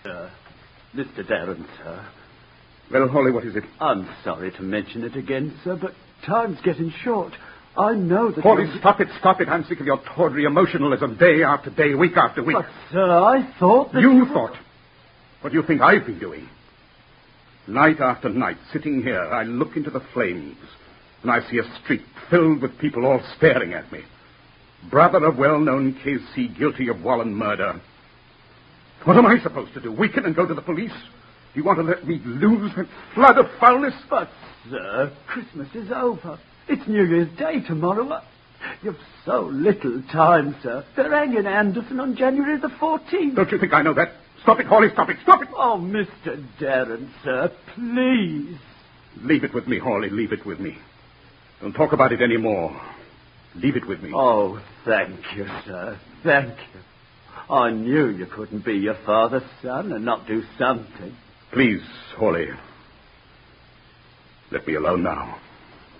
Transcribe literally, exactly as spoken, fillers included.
Sir, Mister Darren, sir. Well, Hawley, what is it? I'm sorry to mention it again, sir, but time's getting short. I know that... Hawley, stop it, stop it. I'm sick of your tawdry emotionalism day after day, week after week. But, sir, I thought that... You, you thought? What do you think I've been doing? Night after night, sitting here, I look into the flames, and I see a street filled with people all staring at me. Brother of well-known K C guilty of Wallen murder. What am I supposed to do? Weaken and go to the police? Do you want to let me lose that flood of foulness? But, sir, Christmas is over. It's New Year's Day tomorrow. You've so little time, sir. They're hanging Anderson on January the fourteenth. Don't you think I know that? Stop it, Hawley, stop it, stop it! Oh, Mister Darren, sir, please. Leave it with me, Hawley, leave it with me. Don't talk about it anymore. Leave it with me. Oh, thank you, sir. Thank you. I knew you couldn't be your father's son and not do something. Please, Hawley. Let me alone now.